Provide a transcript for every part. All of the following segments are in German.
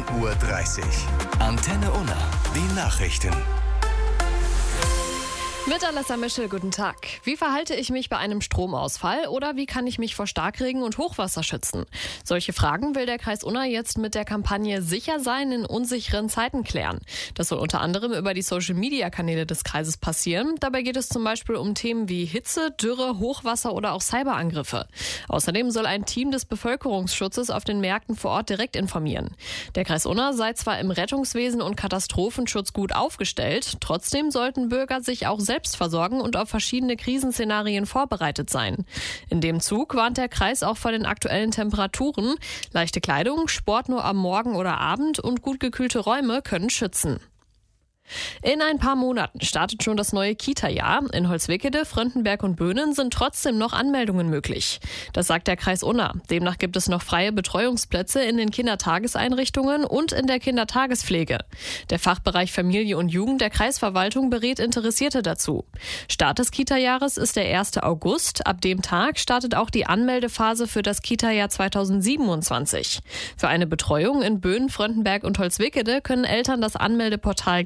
10:30 Uhr. Antenne Unna, die Nachrichten. Mit Alessa Mischel, guten Tag. Wie verhalte ich mich bei einem Stromausfall oder wie kann ich mich vor Starkregen und Hochwasser schützen? Solche Fragen will der Kreis Unna jetzt mit der Kampagne Sicher sein in unsicheren Zeiten klären. Das soll unter anderem über die Social-Media-Kanäle des Kreises passieren. Dabei geht es zum Beispiel um Themen wie Hitze, Dürre, Hochwasser oder auch Cyberangriffe. Außerdem soll ein Team des Bevölkerungsschutzes auf den Märkten vor Ort direkt informieren. Der Kreis Unna sei zwar im Rettungswesen und Katastrophenschutz gut aufgestellt, trotzdem sollten Bürger sich auch selbst versorgen und auf verschiedene Krisenszenarien vorbereitet sein. In dem Zug warnt der Kreis auch vor den aktuellen Temperaturen. Leichte Kleidung, Sport nur am Morgen oder Abend und gut gekühlte Räume können schützen. In ein paar Monaten startet schon das neue Kita-Jahr. In Holzwickede, Fröndenberg und Böhnen sind trotzdem noch Anmeldungen möglich. Das sagt der Kreis Unna. Demnach gibt es noch freie Betreuungsplätze in den Kindertageseinrichtungen und in der Kindertagespflege. Der Fachbereich Familie und Jugend der Kreisverwaltung berät Interessierte dazu. Start des Kita-Jahres ist der 1. August. Ab dem Tag startet auch die Anmeldephase für das Kita-Jahr 2027. Für eine Betreuung in Böhnen, Fröndenberg und Holzwickede können Eltern das Anmeldeportal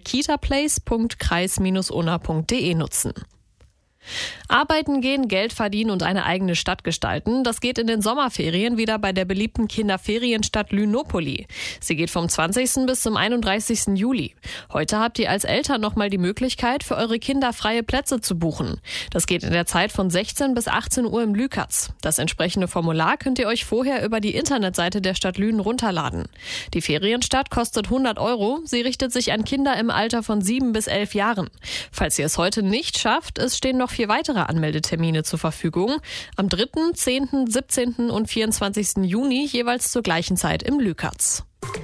kitaplace.kreis-unna.de nutzen. Arbeiten gehen, Geld verdienen und eine eigene Stadt gestalten, das geht in den Sommerferien wieder bei der beliebten Kinderferienstadt Lynopoli. Sie geht vom 20. bis zum 31. Juli. Heute habt ihr als Eltern nochmal die Möglichkeit, für eure Kinder freie Plätze zu buchen. Das geht in der Zeit von 16 bis 18 Uhr im Lükatz. Das entsprechende Formular könnt ihr euch vorher über die Internetseite der Stadt Lünen runterladen. Die Ferienstadt kostet 100 €. Sie richtet sich an Kinder im Alter von 7 bis 11 Jahren. Falls ihr es heute nicht schafft, es stehen noch 4 weitere Anmeldetermine zur Verfügung. Am 3., 10., 17. und 24. Juni jeweils zur gleichen Zeit im Lükatz.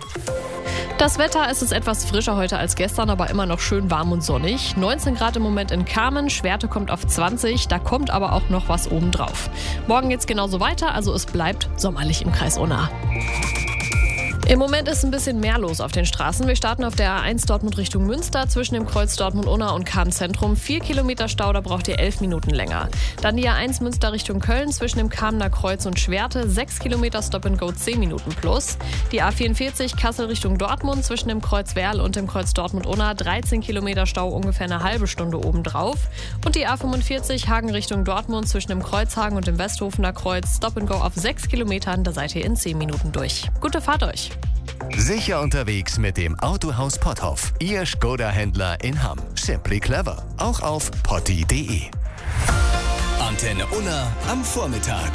Das Wetter, es ist etwas frischer heute als gestern, aber immer noch schön warm und sonnig. 19 Grad im Moment in Kamen, Schwerte kommt auf 20, da kommt aber auch noch was obendrauf. Morgen geht's genauso weiter, also es bleibt sommerlich im Kreis Unna. Im Moment ist ein bisschen mehr los auf den Straßen. Wir starten auf der A1 Dortmund Richtung Münster zwischen dem Kreuz Dortmund-Unna und Kamen-Zentrum. 4 Kilometer Stau, da braucht ihr 11 Minuten länger. Dann die A1 Münster Richtung Köln zwischen dem Kamener Kreuz und Schwerte. 6 Kilometer Stop-and-Go, 10 Minuten plus. Die A44 Kassel Richtung Dortmund zwischen dem Kreuz Werl und dem Kreuz Dortmund-Unna. 13 Kilometer Stau, ungefähr eine halbe Stunde obendrauf. Und die A45 Hagen Richtung Dortmund zwischen dem Kreuzhagen und dem Westhofener Kreuz. Stop-and-Go auf 6 Kilometern, da seid ihr in 10 Minuten durch. Gute Fahrt euch! Sicher unterwegs mit dem Autohaus Potthoff. Ihr Skoda-Händler in Hamm. Simply clever. Auch auf potti.de. Antenne Unna am Vormittag.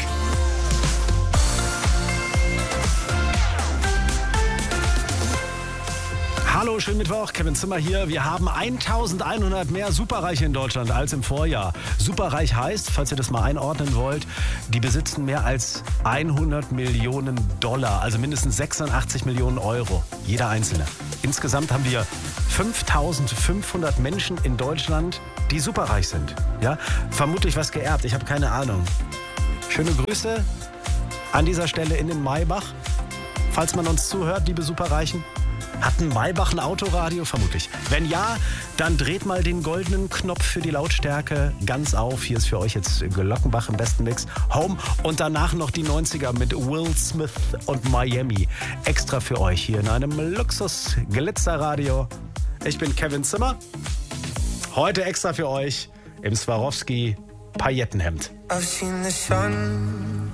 Hallo, schönen Mittwoch, Kevin Zimmer hier. Wir haben 1100 mehr Superreiche in Deutschland als im Vorjahr. Superreich heißt, falls ihr das mal einordnen wollt, die besitzen mehr als 100 Millionen $, also mindestens 86 Millionen €, jeder Einzelne. Insgesamt haben wir 5500 Menschen in Deutschland, die superreich sind. Ja? Vermutlich was geerbt, ich habe keine Ahnung. Schöne Grüße an dieser Stelle in den Maybach. Falls man uns zuhört, liebe Superreichen. Hat ein Maybach ein Autoradio? Vermutlich. Wenn ja, dann dreht mal den goldenen Knopf für die Lautstärke ganz auf. Hier ist für euch jetzt Glockenbach im besten Mix. Home und danach noch die 90er mit Will Smith und Miami. Extra für euch hier in einem Luxus-Glitzerradio. Ich bin Kevin Zimmer. Heute extra für euch im Swarovski Paillettenhemd. I've seen the sun